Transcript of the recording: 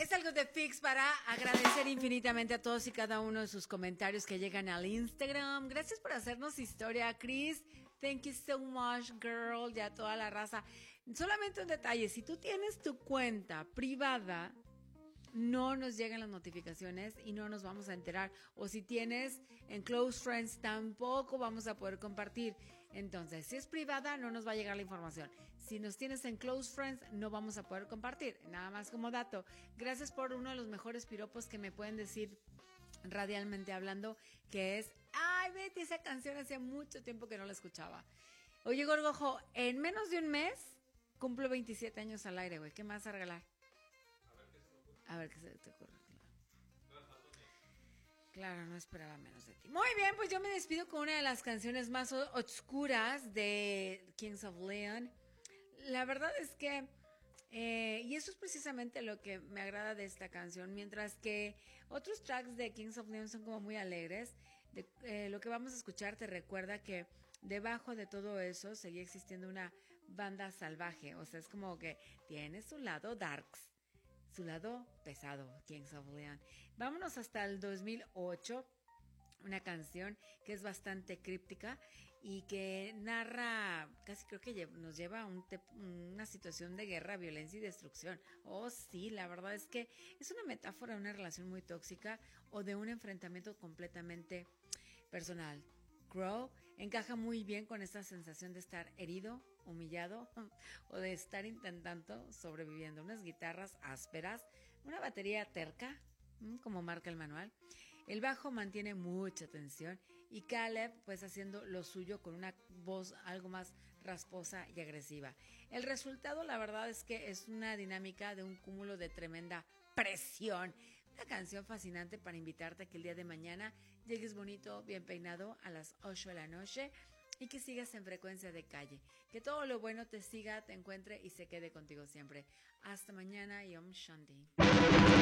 Es algo de Fix para agradecer infinitamente a todos y cada uno de sus comentarios que llegan al Instagram. Gracias por hacernos historia, Chris. Thank you so much, girl. Ya toda la raza. Solamente un detalle. Si tú tienes tu cuenta privada, no nos llegan las notificaciones y no nos vamos a enterar. O si tienes en Close Friends, tampoco vamos a poder compartir. Entonces, si es privada, no nos va a llegar la información. Si nos tienes en Close Friends, no vamos a poder compartir. Nada más como dato. Gracias por uno de los mejores piropos que me pueden decir radialmente hablando, que es, ay, Betty, esa canción hacía mucho tiempo que no la escuchaba. Oye, Gorgojo, en menos de un mes cumplo 27 años al aire, güey. ¿Qué más a regalar? A ver qué se te ocurre. Claro, no esperaba menos de ti. Muy bien, pues yo me despido con una de las canciones más oscuras de Kings of Leon. La verdad es que, y eso es precisamente lo que me agrada de esta canción, mientras que otros tracks de Kings of Leon son como muy alegres, lo que vamos a escuchar te recuerda que debajo de todo eso seguía existiendo una banda salvaje, o sea, es como que tiene su lado darks. Su lado pesado, Kings of Leon. Vámonos hasta el 2008, una canción que es bastante críptica y que narra, casi creo que nos lleva a una situación de guerra, violencia y destrucción. Oh, sí, la verdad es que es una metáfora de una relación muy tóxica o de un enfrentamiento completamente personal. Crow encaja muy bien con esta sensación de estar herido, humillado o de estar intentando sobreviviendo. Unas guitarras ásperas, una batería terca, como marca el manual. El bajo mantiene mucha tensión y Caleb pues haciendo lo suyo con una voz algo más rasposa y agresiva. El resultado, la verdad es que es una dinámica de un cúmulo de tremenda presión. Una canción fascinante para invitarte a que el día de mañana llegues bonito, bien peinado a las 8 de la noche y que sigas en frecuencia de calle. Que todo lo bueno te siga, te encuentre y se quede contigo siempre. Hasta mañana y Om Shanti.